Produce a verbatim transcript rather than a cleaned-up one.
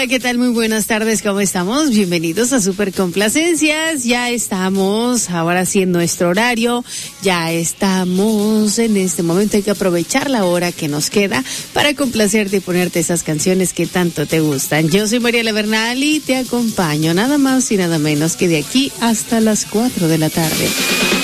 Hola, ¿qué tal? Muy buenas tardes, ¿cómo estamos? Bienvenidos a Super Complacencias. Ya estamos ahora sí en nuestro horario, ya estamos en este momento. Hay que aprovechar la hora que nos queda para complacerte y ponerte esas canciones que tanto te gustan. Yo soy Mariela Bernal y te acompaño nada más y nada menos que de aquí hasta las cuatro de la tarde.